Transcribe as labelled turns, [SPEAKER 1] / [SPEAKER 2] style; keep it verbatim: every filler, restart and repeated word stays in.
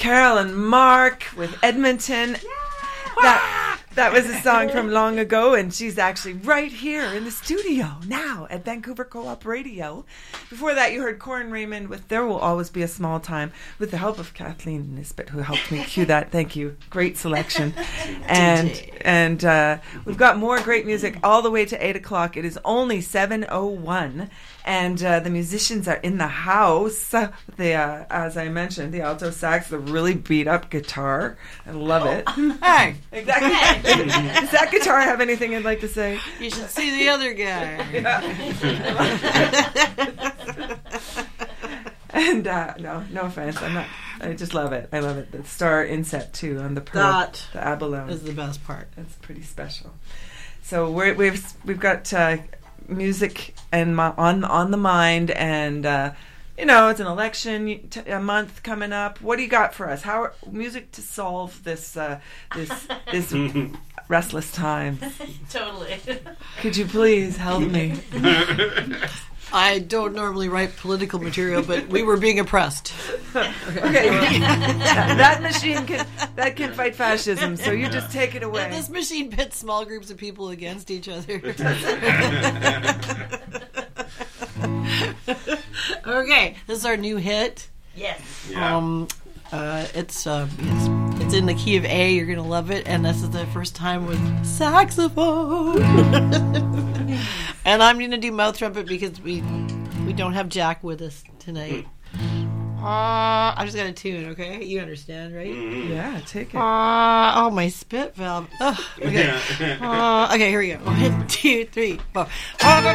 [SPEAKER 1] Carol and Mark with Edmonton. That, that was a song from long ago, and she's actually right here in the studio now at Vancouver Co-op Radio. Before that, you heard Corin Raymond with There Will Always Be a Small Time, with the help of Kathleen Nisbet, who helped me cue that. Thank you. Great selection. And and uh, we've got more great music all the way to eight o'clock. It is only seven oh one. And uh, the musicians are in the house. Uh, the, uh, as I mentioned, the alto sax, the really beat up guitar. I love it.
[SPEAKER 2] Hey,
[SPEAKER 1] exactly. Does that guitar have anything you'd like to say?
[SPEAKER 2] You should see the other guy.
[SPEAKER 1] And uh, no, no offense. I'm not. I just love it. I love it. The star inset too on the pearl,
[SPEAKER 2] That
[SPEAKER 1] the abalone
[SPEAKER 2] is the best part.
[SPEAKER 1] That's pretty special. So we're, we've we've got. Uh, music and my, on on the mind, and uh, you know, it's an election t- a month coming up. What do you got for us? How are, music to solve this uh, this this restless time?
[SPEAKER 3] Totally.
[SPEAKER 1] Could you please help me?
[SPEAKER 2] I don't normally write political material, but we were being oppressed.
[SPEAKER 1] Okay, that, that machine can that can fight fascism. So you just take it away.
[SPEAKER 2] This machine pits small groups of people against each other. Okay, this is our new hit.
[SPEAKER 3] Yes.
[SPEAKER 4] Yeah.
[SPEAKER 2] Um, uh, it's uh, it's it's in the key of A. You're gonna love it, and this is the first time with saxophone. And I'm gonna do mouth trumpet because we we don't have Jack with us tonight. Uh, I just got a tune, okay? You understand, right?
[SPEAKER 1] Yeah, take it.
[SPEAKER 2] Uh, oh, my spit valve. Oh, okay. Uh, okay, here we go. One, two, three, four.